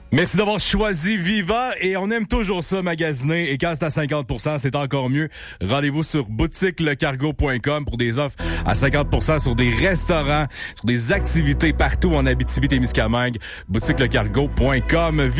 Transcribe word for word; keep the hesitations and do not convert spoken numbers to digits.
Merci d'avoir choisi Viva et on aime toujours ça, magasiner. Et quand c'est à cinquante pour cent, c'est encore mieux. Rendez-vous sur boutique le cargo point com pour des offres à cinquante pour cent sur des restaurants, sur des activités partout en Abitibi-Témiscamingue. boutique le cargo point com.